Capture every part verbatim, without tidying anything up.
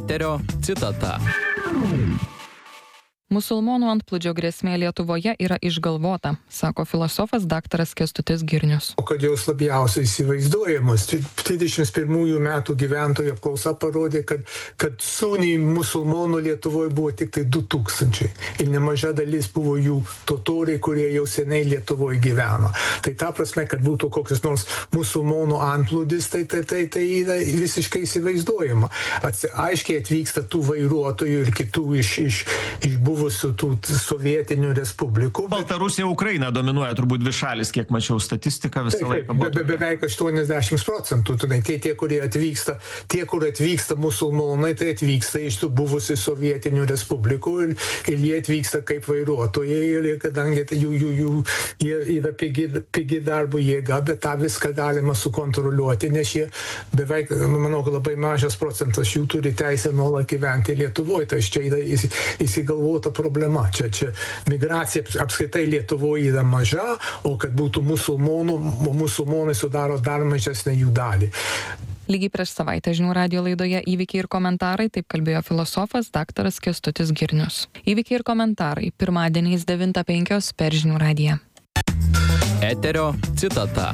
Eterio citata. Musulmonų antplūdžio grėsmė Lietuvoje yra išgalvota, sako filosofas daktaras Kęstutis Girnius. O kad jos labiausiai įsivaizduojamos. dvidešimt pirmųjų metų gyventojų apklausa parodė, kad, kad sunniai musulmonų Lietuvoje buvo tik tai du tūkstančiai. Ir nemaža dalis buvo jų totoriai, kurie jau seniai Lietuvoje gyveno. Tai ta prasme, kad būtų kokios nors musulmonų antplūdis, tai, tai, tai, tai yra visiškai įsivaizduojama. Atsi, aiškiai atvyksta tų vairuotojų ir kitų iš, iš, iš buvusių tų sovietinių respublikų. Baltarusija, Ukraina dominuoja turbūt dvi šalis, kiek mačiau statistiką visą laiką. Be, be, beveik aštuoniasdešimt procentų. Tie, tie, kurie atvyksta, tie, kur atvyksta musulmonai, tai atvyksta iš tų buvusių sovietinių respublikų ir, ir jie atvyksta kaip vairuotojai ir kadangi jų, jų, jų, jie yra pigi, pigi darbo jėga, bet tą viską galima sukontroliuoti, nes jie beveik, manau, labai mažas procentas jų turi teisę nuolat gyventi Lietuvoje. Tai čia yra įsigalvota problema. Čia, čia migracija apskritai Lietuvoje yra maža, o kad būtų musulmonų, musulmonai sudaro dar mažesnę jų dalį. Lygiai prieš savaitę Žinių radijo laidoje Įvykiai ir komentarai, taip kalbėjo filosofas daktaras Kęstutis Girnius. Įvykiai ir komentarai pirmadieniais devintą penkios per Žinių radiją. Eterio citata.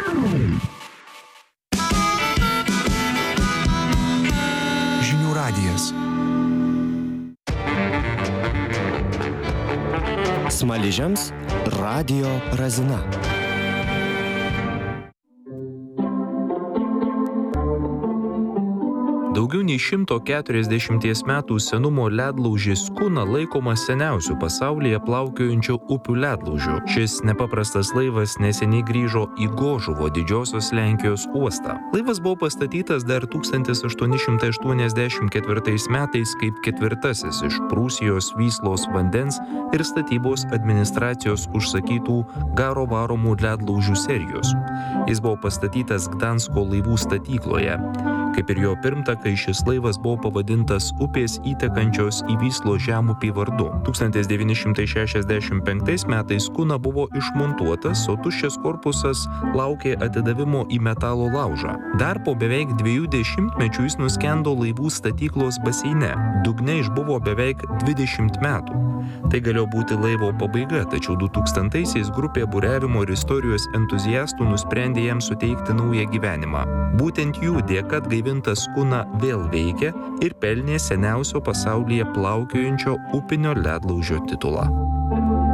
Žinių radijas. Smaližiams Radio Razina. Daugiau nei šimto keturiasdešimties metų senumo ledlaužis Kuna laikomas seniausiu pasaulyje plaukiojančiu upių ledlaužiu. Šis nepaprastas laivas neseniai grįžo į Gožuvo didžiosios Lenkijos uostą. Laivas buvo pastatytas dar tūkstantis aštuoni šimtai aštuoniasdešimt ketvirtais metais kaip ketvirtasis iš Prūsijos Vyslos vandens ir statybos administracijos užsakytų garo varomų ledlaužių serijos. Jis buvo pastatytas Gdansko laivų statykloje. Kaip ir jo pirmtakai, šis laivas buvo pavadintas upės įtekančios į Vyslos žemupį vardu. tūkstantis devyni šimtai šešiasdešimt penktais metais Kuna buvo išmontuotas, o tuščias korpusas laukė atidavimo į metalo laužą. Dar po beveik dviejų dešimtmečių jis nuskendo laivų statyklos baseine. Dugne išbuvo beveik dvidešimt metų. Tai galėjo būti laivo pabaiga, tačiau du tūkstantaisiais grupė buriavimo ir istorijos entuziastų nusprendė jam suteikti naują gyvenimą. Būtent jų dėka atgaivintas Kuna vėl veikia ir pelnė seniausio pasaulyje plaukiojančio upinio ledlaužio titulą.